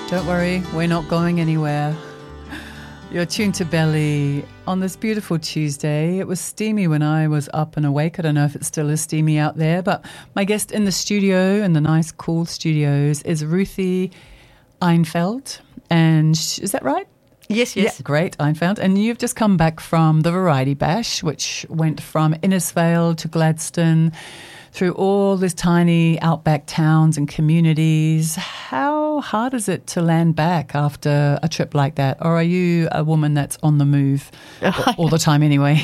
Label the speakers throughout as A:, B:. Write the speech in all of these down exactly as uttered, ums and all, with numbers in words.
A: Don't worry, we're not going anywhere. You're tuned to Belly on this beautiful Tuesday. It was steamy when I was up and awake. I don't know if it still is steamy out there, but my guest in the studio, in the nice, cool studios, is Ruthie Einfeld. And sh- is that right?
B: Yes, yes.
A: Yeah, great, Einfeld. And you've just come back from the Variety Bash, which went from Innisfail to Gladstone, through all these tiny outback towns and communities. How hard is it to land back after a trip like that? Or are you a woman that's on the move all the time anyway?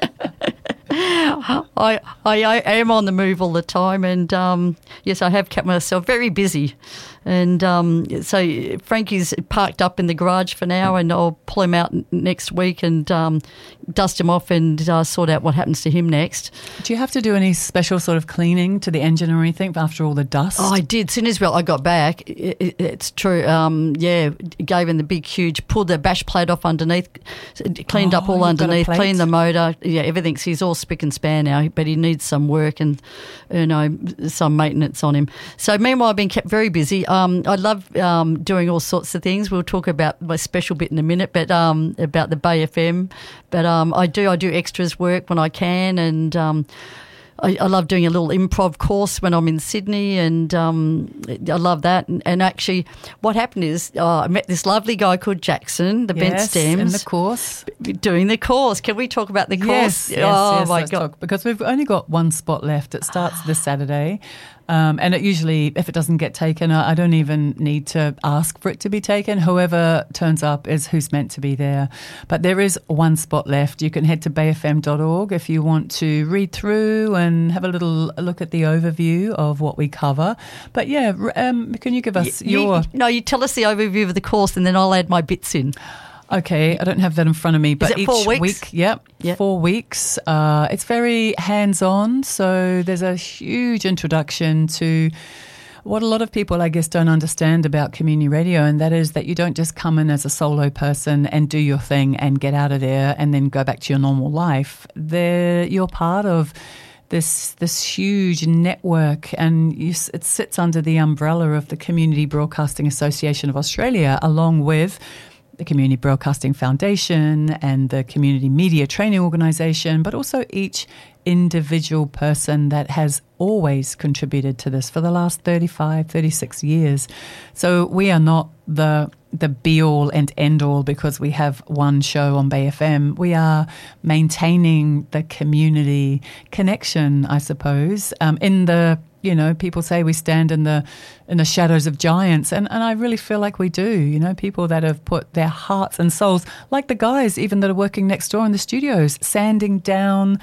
B: I, I I am on the move all the time, and um, yes, I have kept myself very busy. And um, so Frankie's parked up in the garage for now, and I'll pull him out next week and um, dust him off and uh, sort out what happens to him next.
A: Do you have to do any special sort of cleaning to the engine or anything after all the dust?
B: Oh, I did. As soon as well, I got back, it, it, it's true. Um, yeah, gave him the big, huge, pulled the bash plate off underneath, cleaned
A: oh,
B: up all underneath, cleaned the motor. Yeah, everything's, he's all spick and span now, but he needs some work and, you know, some maintenance on him. So meanwhile, I've been kept very busy. Um, I love um, doing all sorts of things. We'll talk about my special bit in a minute, but um, about the Bay F M. But um, I do I do extras work when I can, and um, I, I love doing a little improv course when I'm in Sydney, and um, I love that. And, and actually, what happened is uh, I met this lovely guy called Jackson, the
A: yes,
B: Bent Stems,
A: in the course,
B: doing the course. Can we talk about the course?
A: Yes, yes,
B: oh
A: yes,
B: my
A: let's
B: God!
A: talk, because we've only got one spot left. It starts this Saturday. Um, and it usually, if it doesn't get taken, I, I don't even need to ask for it to be taken. Whoever turns up is who's meant to be there. But there is one spot left. You can head to bay f m dot org if you want to read through and have a little look at the overview of what we cover. But yeah, um, can you give us
B: you,
A: your...
B: You, no, you tell us the overview of the course and then I'll add my bits in.
A: Okay, I don't have that in front of me, but
B: Is it
A: each
B: four weeks?
A: week, yep,
B: yep,
A: four weeks. Uh, it's very hands-on, so there's a huge introduction to what a lot of people, I guess, don't understand about community radio, and that is that you don't just come in as a solo person and do your thing and get out of there and then go back to your normal life. They're, you're part of this this huge network, and you, it sits under the umbrella of the Community Broadcasting Association of Australia, along with the Community Broadcasting Foundation and the Community Media Training Organisation, but also each individual person that has always contributed to this for the last thirty-five, thirty-six years. So we are not the the be-all and end-all because we have one show on Bay F M. We are maintaining the community connection, I suppose, um, in the You know, people say we stand in the in the shadows of giants, and, and I really feel like we do. You know, people that have put their hearts and souls, like the guys even that are working next door in the studios, sanding down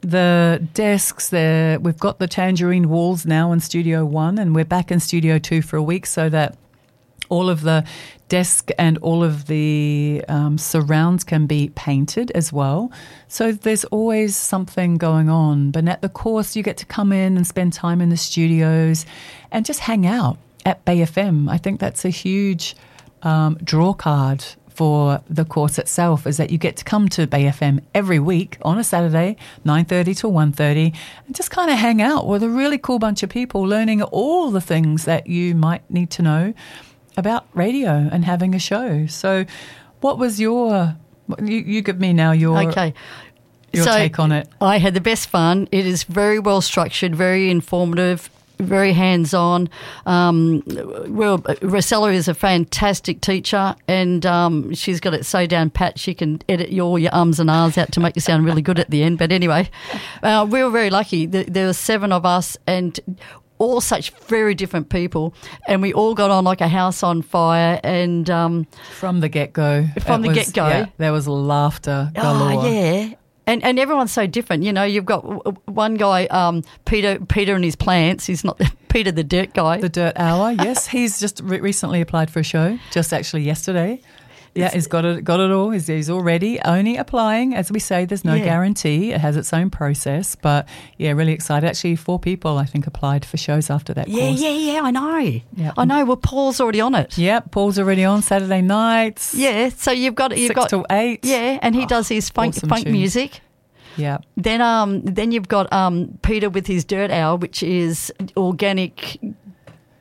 A: the desks. There, we've got the tangerine walls now in Studio One, and we're back in Studio Two for a week so that all of the desk and all of the um, surrounds can be painted as well. So there's always something going on. But at the course, you get to come in and spend time in the studios and just hang out at Bay F M. I think that's a huge um, draw card for the course itself, is that you get to come to Bay F M every week on a Saturday, nine thirty to one thirty, and just kind of hang out with a really cool bunch of people, learning all the things that you might need to know about radio and having a show. So what was your, you, you give me now your,
B: okay.
A: your
B: so
A: take on it.
B: I had the best fun. It is very well structured, very informative, very hands-on. Um, well, Rosella is a fantastic teacher, and um, she's got it so down pat she can edit all your ums and ahs out to make you sound really good at the end. But anyway, uh, we were very lucky. There were seven of us, and all such very different people, and we all got on like a house on fire. And um,
A: from the get-go,
B: from the
A: was,
B: get-go,
A: yeah, there was laughter galore.
B: Oh yeah, and and everyone's so different. You know, you've got one guy, um, Peter, Peter and his plants. He's not Peter the dirt guy.
A: The Dirt Hour, yes, he's just re- recently applied for a show, just actually yesterday. Yeah, he's got it, got it all. He's, he's already only applying. As we say, there's no
B: yeah.
A: guarantee. It has its own process. But, yeah, really excited. Actually, four people, I think, applied for shows after that
B: yeah,
A: course.
B: Yeah, yeah, yeah, I know.
A: Yeah.
B: I know. Well, Paul's already on it.
A: Yeah, Paul's already on Saturday nights.
B: Yeah, so you've got... You've
A: Six
B: got,
A: till eight.
B: Yeah, and he
A: oh,
B: does his funk,
A: awesome
B: funk
A: tunes.
B: music.
A: Yeah.
B: Then um, then you've got um, Peter with his Dirt Hour, which is organic...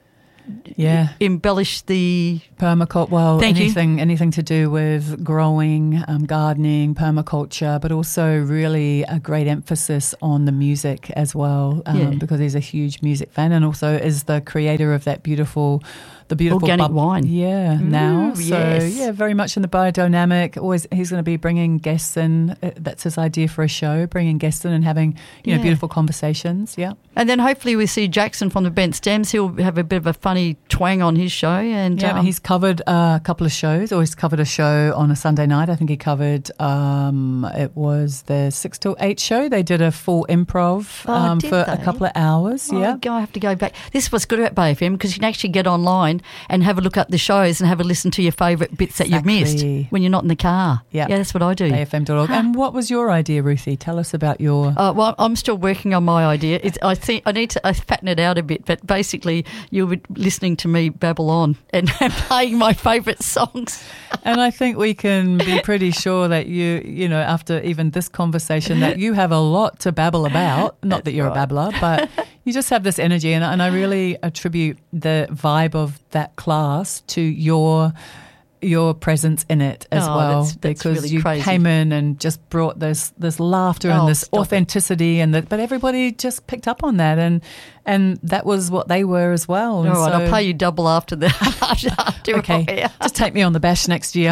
A: yeah.
B: embellish the
A: permaculture. Well,
B: Thank
A: anything
B: you.
A: anything to do with growing, um, gardening, permaculture, but also really a great emphasis on the music as well, um,
B: Yeah.
A: because he's a huge music fan, and also is the creator of that beautiful, the beautiful
B: Organic
A: bub-
B: wine.
A: Yeah, now.
B: Ooh,
A: So
B: yes.
A: yeah, very much in the biodynamic. Always, he's going to be bringing guests in. Uh, That's his idea for a show: bringing guests in and having you know
B: Yeah.
A: beautiful conversations. Yeah.
B: And then hopefully we see Jackson from the Bent Stems. He'll have a bit of a funny twang on his show. And
A: Yeah,
B: um,
A: he's covered uh, a couple of shows, or he's covered a show on a Sunday night. I think he covered, um, it was the six till eight show. They did a full improv
B: Oh,
A: um,
B: did
A: for a
B: they?
A: couple of hours.
B: Oh,
A: yeah.
B: go- I have to go back. This is what's good about Bay F M, because you can actually get online and have a look at the shows and have a listen to your favourite bits that you've
A: Exactly.
B: missed when you're not in the car.
A: Yeah.
B: Yeah, that's what I do.
A: A F M dot org. And what was your idea, Ruthie? Tell us about your...
B: Uh, well, I'm still working on my idea. It's, I think I need to I fatten it out a bit, but basically you'll be listening to me babble on and playing my favourite songs.
A: And I think we can be pretty sure that you, you know, after even this conversation, that you have a lot to babble about. Not that you're
B: right.
A: a babbler, but you just have this energy. And, and I really attribute the vibe of that class to your your presence in it as
B: Oh,
A: well,
B: that's- that's
A: because
B: really
A: you
B: crazy.
A: came in and just brought this this laughter
B: Oh,
A: and this
B: stop it.
A: authenticity, and that, but everybody just picked up on that, and and that was what they were as well.
B: All
A: And
B: right,
A: so-
B: I'll pay you double after the after
A: Okay,
B: yeah.
A: just take me on the bash next year.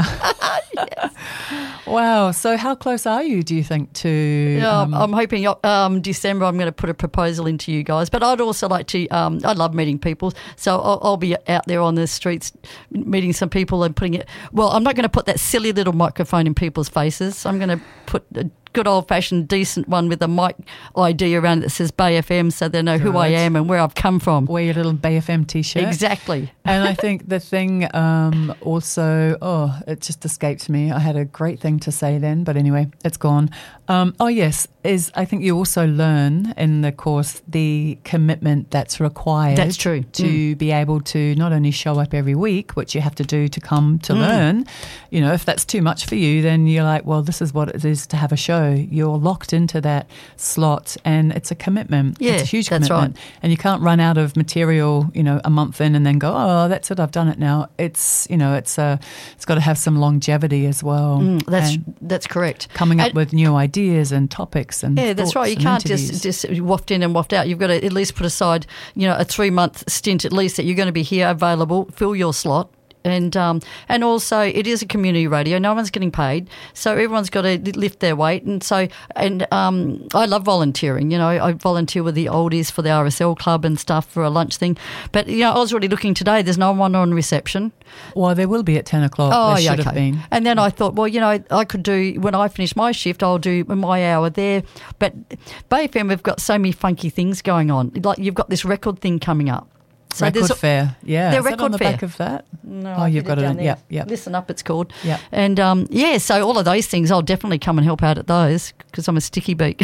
A: Wow. So how close are you, do you think, to...
B: Yeah,
A: um,
B: I'm hoping um, December I'm going to put a proposal into you guys. But I'd also like to, um, I love meeting people. So I'll, I'll be out there on the streets meeting some people and putting it, well, I'm not going to put that silly little microphone in people's faces. I'm going to put a good old-fashioned decent one with a mic I D around it that says Bay F M, so they know who I
A: Good.
B: am and where I've come from.
A: wear your little Bay F M T-shirt.
B: Exactly.
A: And I think the thing um, also, oh, it just escaped me. I had a great thing to say then, but anyway, it's gone. Um, oh, yes, is I think you also learn in the course the commitment that's required.
B: That's true.
A: To be able to not only show up every week, which you have to do to come to
B: Mm.
A: learn. You know, if that's too much for you, then you're like, well, this is what it is to have a show. You're locked into that slot, and it's a commitment.
B: Yeah,
A: it's a huge
B: that's
A: commitment.
B: right.
A: And you can't run out of material, you know, a month in and then go, oh, that's it, I've done it now. It's, you know, it's uh, it's got to have some longevity as well.
B: Mm, that's
A: And
B: that's correct.
A: coming up
B: And-
A: with new ideas and topics and
B: Yeah, that's
A: thoughts
B: right. You
A: and
B: can't
A: interviews.
B: just just waft in and waft out. You've got to at least put aside, you know, a three month stint at least that you're going to be here available, fill your slot. And um, and also it is a community radio. No one's getting paid, so everyone's got to lift their weight. And so and um, I love volunteering. You know, I volunteer with the oldies for the R S L club and stuff for a lunch thing. But you know, I was already looking today. There's no one on reception.
A: Well, there will be at ten o'clock.
B: Oh,
A: there
B: yeah,
A: should
B: okay.
A: have been.
B: And then I thought, well, you know, I could do, when I finish my shift, I'll do my hour there. But Bay F M, we've got so many funky things going on. Like you've got this record thing coming up. So
A: record
B: there's a-
A: fair. Yeah.
B: The
A: Is that
B: record
A: on the
B: fair.
A: back of that?
B: No,
A: Oh,
B: I
A: you've
B: did
A: got it
B: down
A: in.
B: there.
A: Yep, yep.
B: Listen Up, it's called.
A: Yep.
B: And um, yeah, so all of those things, I'll definitely come and help out at those because I'm a sticky beak.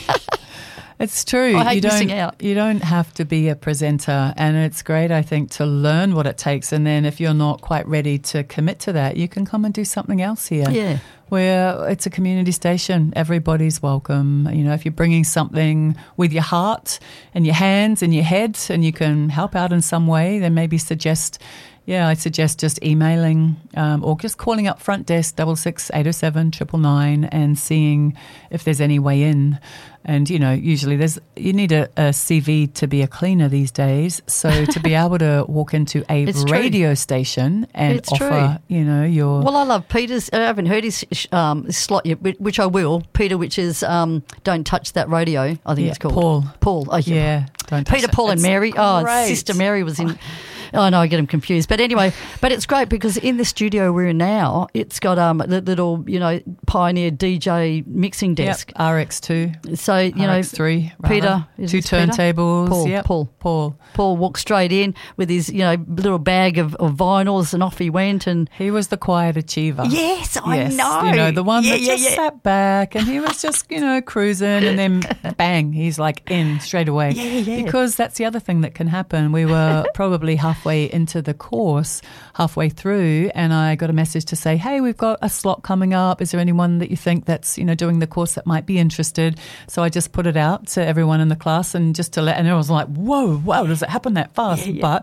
A: It's true.
B: I hate
A: you don't,
B: missing out.
A: You don't have to be a presenter, and it's great, I think, to learn what it takes. And then if you're not quite ready to commit to that, you can come and do something else here.
B: Yeah.
A: Where it's a community station. Everybody's welcome. You know, if you're bringing something with your heart and your hands and your head and you can help out in some way, then maybe suggest, yeah, I suggest just emailing um, or just calling up front desk double six eight oh seven triple nine and seeing if there's any way in. And, you know, usually there's you need a, a C V to be a cleaner these days. So to be able to walk into a
B: It's true.
A: radio station and
B: It's
A: offer,
B: true.
A: you know, your...
B: Well, I love Peter's. I haven't heard his um, slot yet, which- which I will. Peter, which is um, Don't Touch That Radio, I think
A: Yeah,
B: it's called.
A: Paul.
B: Paul. Oh, yeah.
A: Yeah, don't touch
B: Peter,
A: that.
B: Paul, and
A: It's
B: Mary. Oh,
A: great.
B: Sister Mary was in. Oh, no, I get them confused. But anyway, but it's great because in the studio we're in now, it's got um, the little, you know, Pioneer D J mixing desk.
A: Yep, R X two,
B: So, you
A: R X three,
B: know, Peter, is
A: two
B: this Peter?
A: turntables.
B: Paul,
A: yep.
B: Paul.
A: Paul.
B: Paul walked straight in with his, you know, little bag of, of vinyls and off he went. And
A: He was the quiet achiever.
B: yes, I
A: Yes,
B: know.
A: you know, the one
B: yeah,
A: that
B: yeah,
A: just
B: yeah.
A: sat back and he was just, you know, cruising and then bang, he's like in straight away.
B: Yeah, yeah, yeah.
A: Because that's the other thing that can happen. We were probably halfway into the course, halfway through, and I got a message to say, hey, we've got a slot coming up. Is there anyone that you think that's, you know, doing the course that might be interested? So I just put it out to everyone in the class and just to let, and everyone was like, whoa, wow, does it happen that fast?
B: Yeah, yeah.
A: But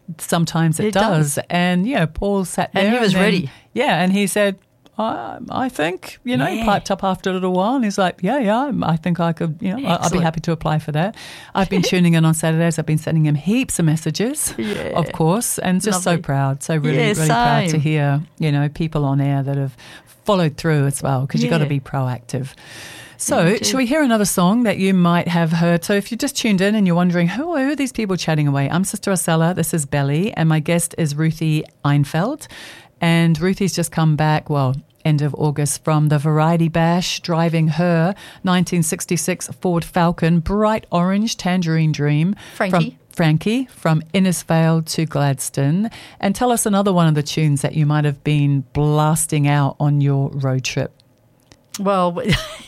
A: sometimes it,
B: It
A: does.
B: does.
A: And, yeah, Paul sat there.
B: And he was
A: then-
B: ready.
A: Yeah, and he said, I, I think, you know, he
B: Yeah.
A: piped up after a little while and he's like, yeah, yeah, I think I could, you know, I- I'll be
B: Excellent.
A: happy to apply for that. I've been tuning in on Saturdays. I've been sending him heaps of messages,
B: Yeah.
A: of course, and just so
B: Lovely.
A: proud. So really,
B: Yeah,
A: really proud to
B: same.
A: hear, you know, people on air that have followed through as well, because you've got to
B: Yeah.
A: be proactive. So,
B: Yeah, you do.
A: shall we hear another song that you might have heard? So, if you just tuned in and you're wondering, who are, who are these people chatting away? I'm Sister Acela, this is Belly, and my guest is Ruthie Einfeld. And Ruthie's just come back, well, end of August, from the Variety Bash, driving her nineteen sixty-six Ford Falcon, bright orange Tangerine Dream.
B: Frankie.
A: From Frankie, from Innisfail to Gladstone. And tell us another one of the tunes that you might have been blasting out on your road trip.
B: Well,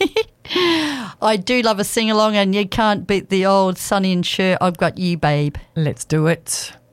B: I do love a sing-along, and you can't beat the old Sonny and Cher, I've Got You, Babe.
A: Let's do it.